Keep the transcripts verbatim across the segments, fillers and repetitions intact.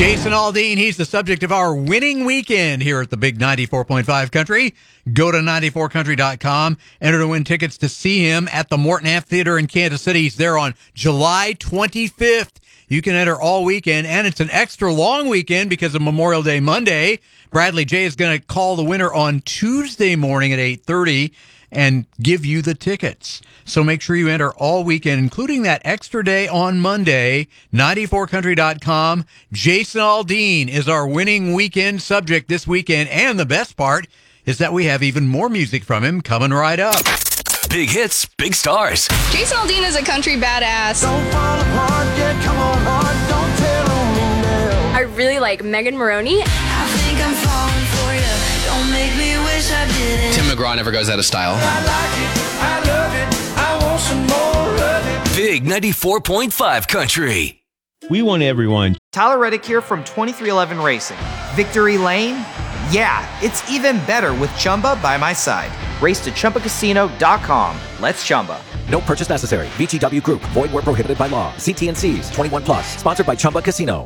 Jason Aldean, he's the subject of our winning weekend here at the Big ninety-four point five Country. Go to ninety-four country dot com. Enter to win tickets to see him at the Morton Amphitheater in Kansas City. He's there on July twenty-fifth. You can enter all weekend, and it's an extra long weekend because of Memorial Day Monday. Bradley J is going to call the winner on Tuesday morning at eight thirty and give you the tickets. So make sure you enter all weekend, including that extra day on Monday. ninety-four country dot com. Jason Aldean is our winning weekend subject this weekend, and the best part is that we have even more music from him coming right up. Big hits, big stars. Jason Aldean is a country badass. Don't fall apart, yeah, come on, heart, don't tell me now. I really like Megan Maroney. I think I'm falling for you. Don't make me wish I didn't. Tim McGraw never goes out of style. I like it, I love it, I want some more of it. Big ninety-four point five Country. We want everyone. Tyler Reddick here from twenty-three eleven Racing. Victory Lane? Yeah, it's even better with Chumba by my side. Race to Chumba Casino dot com. Let's Chumba. No purchase necessary. V G W Group. Void where prohibited by law. See T and C's. twenty-one plus. Sponsored by Chumba Casino.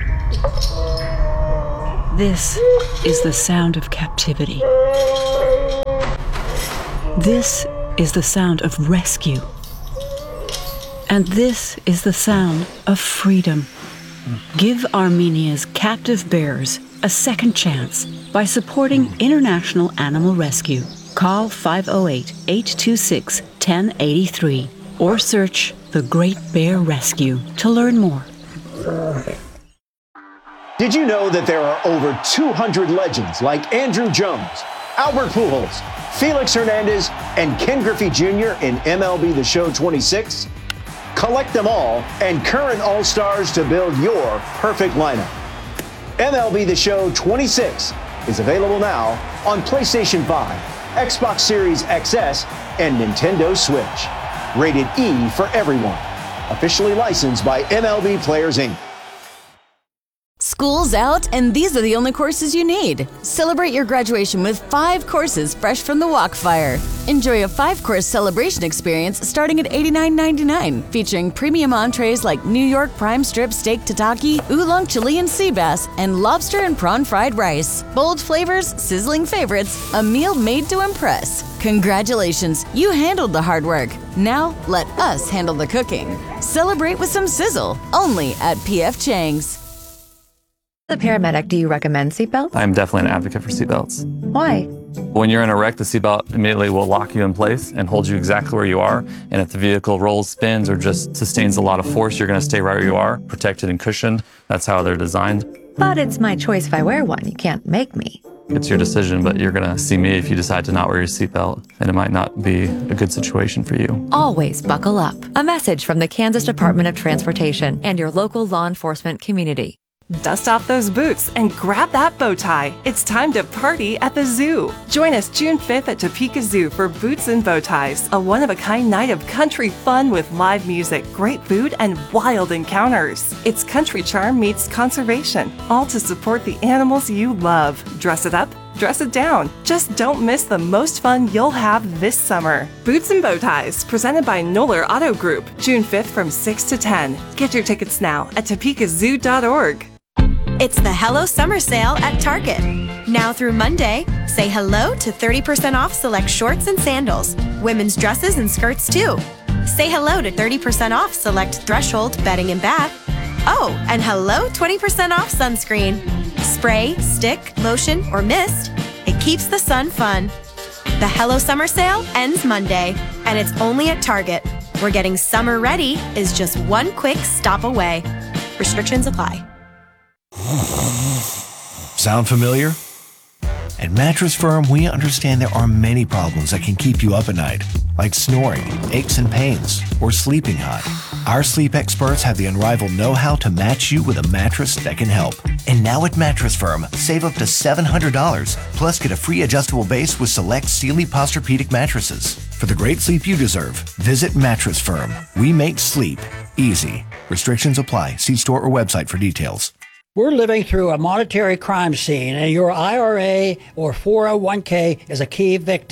This is the sound of captivity. This is the sound of rescue. And this is the sound of freedom. Give Armenia's captive bears a second chance by supporting International Animal Rescue. Call five oh eight, eight two six, one oh eight three or search The Great Bear Rescue to learn more. Did you know that there are over two hundred legends like Andrew Jones, Albert Pujols, Felix Hernandez, and Ken Griffey Junior in M L B The Show twenty-six? Collect them all and current All-Stars to build your perfect lineup. M L B The Show twenty-six is available now on PlayStation five, Xbox Series X S, and Nintendo Switch. Rated E for everyone. Officially licensed by M L B Players, Incorporated. School's out, and these are the only courses you need. Celebrate your graduation with five courses fresh from the Walkfire. Enjoy a five-course celebration experience starting at eighty-nine ninety-nine, featuring premium entrees like New York prime strip steak tataki, oolong Chilean sea bass, and lobster and prawn fried rice. Bold flavors, sizzling favorites, a meal made to impress. Congratulations, you handled the hard work. Now let us handle the cooking. Celebrate with some sizzle, only at P F Chang's. As a paramedic, do you recommend seatbelts? I'm definitely an advocate for seatbelts. Why? When you're in a wreck, the seatbelt immediately will lock you in place and hold you exactly where you are. And if the vehicle rolls, spins, or just sustains a lot of force, you're going to stay right where you are, protected and cushioned. That's how they're designed. But it's my choice if I wear one. You can't make me. It's your decision, but you're going to see me if you decide to not wear your seatbelt, and it might not be a good situation for you. Always buckle up. A message from the Kansas Department of Transportation and your local law enforcement community. Dust off those boots and grab that bow tie. It's time to party at the zoo. Join us June fifth at Topeka Zoo for Boots and Bow Ties, a one-of-a-kind night of country fun with live music, great food, and wild encounters. It's country charm meets conservation, all to support the animals you love. Dress it up, dress it down. Just don't miss the most fun you'll have this summer. Boots and Bow Ties, presented by Noller Auto Group, June fifth from six to ten. Get your tickets now at topeka zoo dot org. It's the Hello Summer Sale at Target. Now through Monday, say hello to thirty percent off select shorts and sandals, women's dresses and skirts too. Say hello to thirty percent off select Threshold bedding and bath. Oh, and hello twenty percent off sunscreen. Spray, stick, lotion, or mist, it keeps the sun fun. The Hello Summer Sale ends Monday, and it's only at Target, where getting summer ready is just one quick stop away. Restrictions apply. Sound familiar? At Mattress Firm, we understand there are many problems that can keep you up at night, like snoring, aches and pains, or sleeping hot. Our sleep experts have the unrivaled know-how to match you with a mattress that can help. And now at Mattress Firm, save up to seven hundred dollars, plus get a free adjustable base with select Sealy Posturepedic mattresses. For the great sleep you deserve, visit Mattress Firm. We make sleep easy. Restrictions apply. See store or website for details. We're living through a monetary crime scene, and your I R A or four oh one k is a key victim.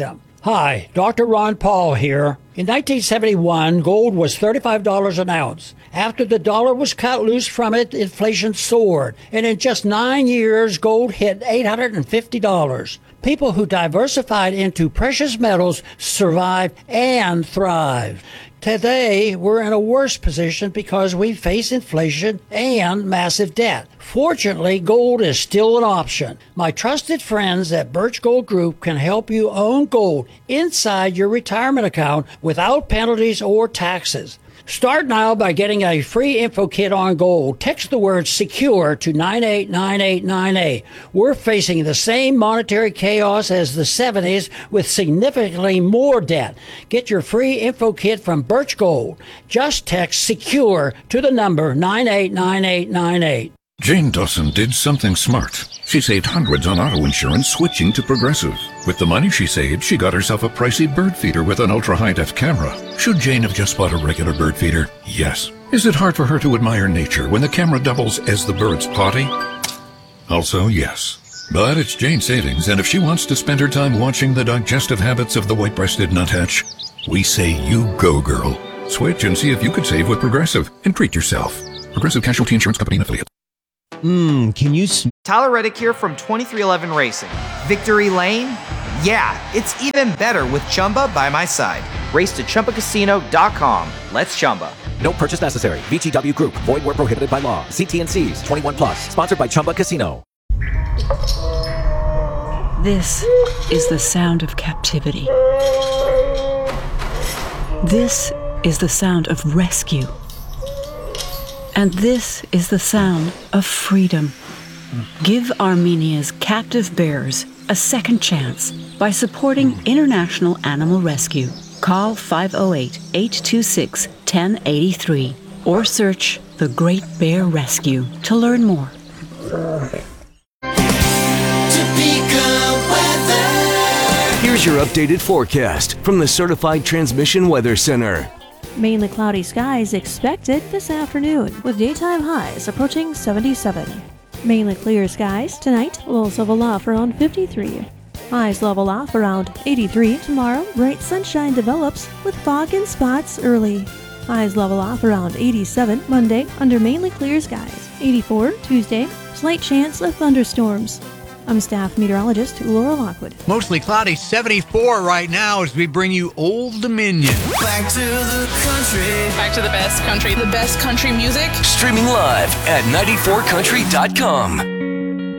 Hi, Doctor Ron Paul here. In nineteen seventy-one, gold was thirty-five dollars an ounce. After the dollar was cut loose from it, inflation soared. And in just nine years, gold hit eight hundred fifty dollars. People who diversified into precious metals survived and thrived. Today, we're in a worse position because we face inflation and massive debt. Fortunately, gold is still an option. My trusted friends at Birch Gold Group can help you own gold inside your retirement account without penalties or taxes. Start now by getting a free info kit on gold. Text the word SECURE to nine eight nine eight nine eight. We're facing the same monetary chaos as the seventies with significantly more debt. Get your free info kit from Birch Gold. Just text SECURE to the number nine eight nine eight nine eight. Jane Dawson did something smart. She saved hundreds on auto insurance switching to Progressive. With the money she saved, she got herself a pricey bird feeder with an ultra-high-def camera. Should Jane have just bought a regular bird feeder? Yes. Is it hard for her to admire nature when the camera doubles as the bird's potty? Also, yes. But it's Jane's savings, and if she wants to spend her time watching the digestive habits of the white-breasted nuthatch, we say you go, girl. Switch and see if you could save with Progressive and treat yourself. Progressive Casualty Insurance Company and Affiliate. Mmm, can you... Sm- Tyler Reddick here from twenty-three eleven Racing. Victory Lane? Yeah, it's even better with Chumba by my side. Race to Chumba Casino dot com. Let's Chumba. No purchase necessary. V G W Group. Void where prohibited by law. C T N Cs. twenty-one plus. Sponsored by Chumba Casino. This is the sound of captivity. This is the sound of rescue. And this is the sound of freedom. Give Armenia's captive bears a second chance by supporting International Animal Rescue. Call five oh eight, eight two six, one oh eight three or search The Great Bear Rescue to learn more. Here's your updated forecast from the Certified Transmission Weather Center. Mainly cloudy skies expected this afternoon, with daytime highs approaching seventy-seven. Mainly clear skies tonight, lows level off around fifty-three. Highs level off around eighty-three. Tomorrow, bright sunshine develops with fog in spots early. Highs level off around eighty-seven. Monday, under mainly clear skies. eighty-four. Tuesday, slight chance of thunderstorms. I'm staff meteorologist Laura Lockwood. Mostly cloudy, seventy-four right now as we bring you Old Dominion. Back to the country. Back to the best country. The best country music. Streaming live at ninety four country dot com.